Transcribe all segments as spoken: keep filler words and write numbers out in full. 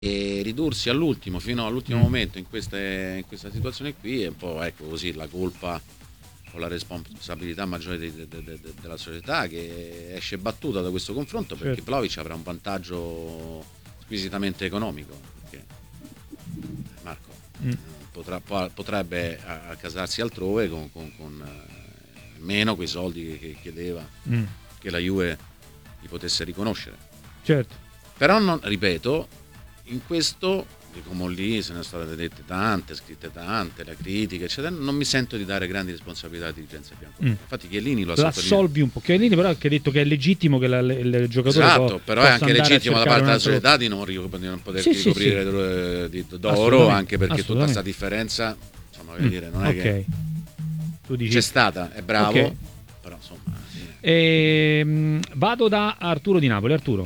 e ridursi all'ultimo, fino all'ultimo Mm. momento in, queste, in questa situazione qui è un po', ecco, così la colpa o la responsabilità maggiore de, de, de, de, della società, che esce battuta da questo confronto, perché Certo. Vlahovic avrà un vantaggio squisitamente economico, perché Marco Mm. potrà, potrebbe accasarsi altrove con, con, con eh, meno quei soldi che chiedeva Mm. che la Juve gli potesse riconoscere. Certo. Però non, ripeto, in questo, come lì se ne sono state dette tante, scritte tante, la critica eccetera, non mi sento di dare grandi responsabilità alla dirigenza bianconera. Mm. Infatti Chiellini lo ha L'assolvi un po'. Chiellini però ha anche detto che è legittimo che la, il giocatore esatto, po- però è anche legittimo da parte della altro... società di non, di non poter sì, sì, ricoprire sì. di d'oro, anche perché tutta questa differenza, insomma, voglio mm. dire, non è okay. che tu dici... c'è stata, è bravo, okay. però insomma sì. E, vado da Arturo di Napoli. Arturo.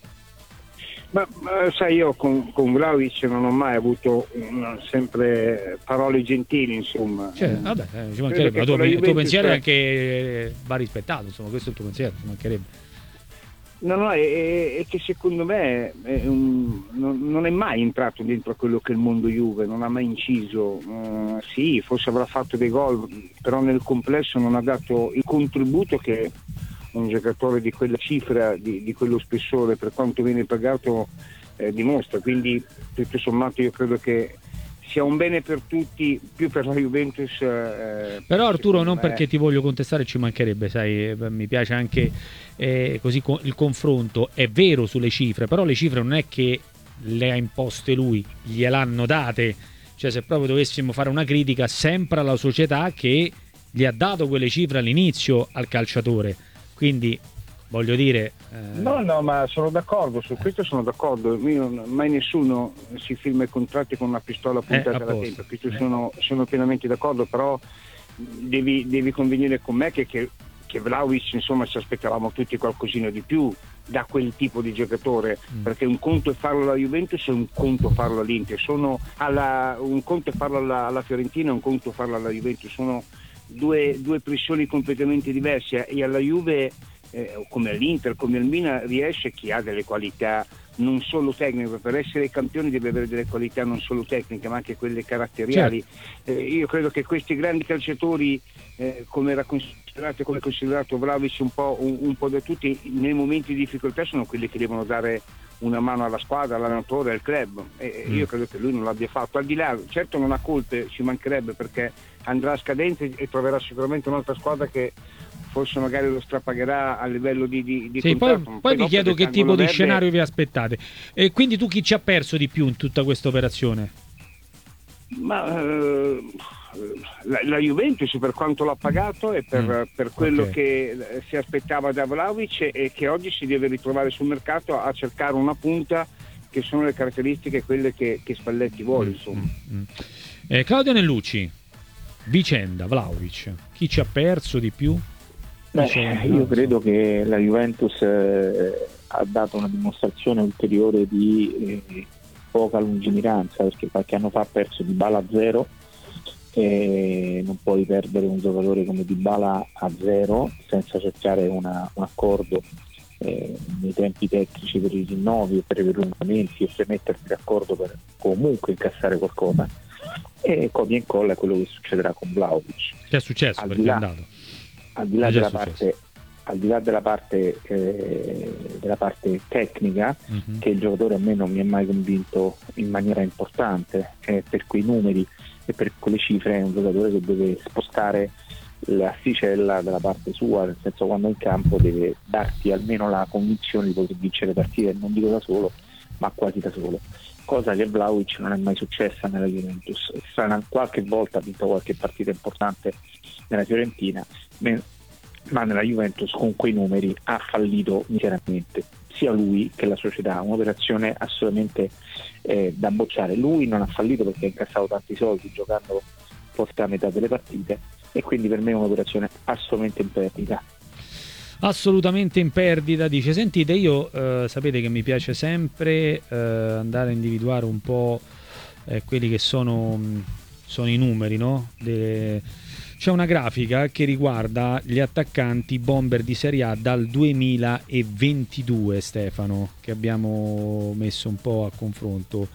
Ma, ma sai, io con, con Vlahovic non ho mai avuto una, sempre parole gentili, insomma. Cioè, vabbè, eh, ci mancherebbe. Il tuo, il tuo pensiero è anche va rispettato, insomma, questo è il tuo pensiero, ci mancherebbe. No, no, è, è che secondo me è un, non, non è mai entrato dentro a quello che è il mondo Juve, non ha mai inciso. Uh, sì, forse avrà fatto dei gol, però nel complesso non ha dato il contributo che un giocatore di quella cifra, di, di quello spessore, per quanto viene pagato, eh, dimostra. Quindi tutto sommato io credo che sia un bene per tutti, più per la Juventus. Eh, però Arturo, non me... perché ti voglio contestare, ci mancherebbe, sai, mi piace anche eh, così co- il confronto, è vero sulle cifre, però le cifre non è che le ha imposte lui, gliel'hanno date, cioè se proprio dovessimo fare una critica sempre alla società che gli ha dato quelle cifre all'inizio al calciatore. Quindi voglio dire eh... no no ma sono d'accordo su questo, sono d'accordo. Io, mai nessuno si firma i contratti con una pistola puntata alla tempia, questo eh. sono, sono pienamente d'accordo, però devi, devi convenire con me che, che, che Vlahovic, insomma, ci aspettavamo tutti qualcosina di più da quel tipo di giocatore, mm. perché un conto è farlo alla Juventus e un conto farlo all'Inter, sono alla, un conto è farlo alla, alla Fiorentina e un conto farlo alla Juventus, sono Due, due pressioni completamente diverse, e alla Juve eh, come all'Inter, come al Milan, riesce chi ha delle qualità non solo tecniche. Per essere campioni deve avere delle qualità non solo tecniche ma anche quelle caratteriali. Certo. Eh, io credo che questi grandi calciatori, eh, come era considerato, come considerato Vlahovic un po', un, un po' da tutti, nei momenti di difficoltà sono quelli che devono dare una mano alla squadra, all'allenatore, al club, e mm. io credo che lui non l'abbia fatto. Al di là, certo non ha colpe, ci mancherebbe, perché andrà a scadenza e troverà sicuramente un'altra squadra che forse magari lo strapagherà a livello di, di, di sì, contratto. poi, poi, poi vi chiedo che tipo verde... di scenario vi aspettate, e quindi tu chi ci ha perso di più in tutta questa operazione? Ma uh, la, la Juventus per quanto l'ha pagato e per, mm, per quello okay. che si aspettava da Vlahovic, e che oggi si deve ritrovare sul mercato a cercare una punta che sono le caratteristiche quelle che, che Spalletti vuole, insomma. Mm, mm. Eh, Claudio Nellucci, vicenda Vlahovic, chi ci ha perso di più? Beh, io credo che la Juventus eh, ha dato una dimostrazione ulteriore di eh, poca lungimiranza, perché qualche anno fa ha perso Dybala a zero, e non puoi perdere un giocatore come Dybala a zero senza cercare una, un accordo eh, nei tempi tecnici per i rinnovi, per i prolungamenti, e per mettersi d'accordo per comunque incassare qualcosa. E copia e incolla è quello che succederà con Vlahovic. Che è successo? Al perché di là, è andato. Al di là della parte, al di là della parte, eh, della parte tecnica, uh-huh. che il giocatore a me non mi ha mai convinto in maniera importante, eh, per quei numeri e per quelle cifre è un giocatore che deve spostare l'asticella dalla parte sua, nel senso, quando è in campo deve darti almeno la convinzione di poter vincere partite, non dico da solo, ma quasi da solo, cosa che Vlahovic non è mai successa nella Juventus. Strana, qualche volta ha vinto qualche partita importante nella Fiorentina, ma nella Juventus con quei numeri ha fallito miseramente, sia lui che la società. Un'operazione assolutamente eh, da bocciare. Lui non ha fallito perché ha incassato tanti soldi giocando forse a metà delle partite, e quindi per me è un'operazione assolutamente in perdita. Assolutamente in perdita, dice. Sentite, io eh, sapete che mi piace sempre eh, andare a individuare un po' eh, quelli che sono, sono i numeri, no? De, c'è una grafica che riguarda gli attaccanti bomber di Serie A dal duemilaventidue, Stefano, che abbiamo messo un po' a confronto.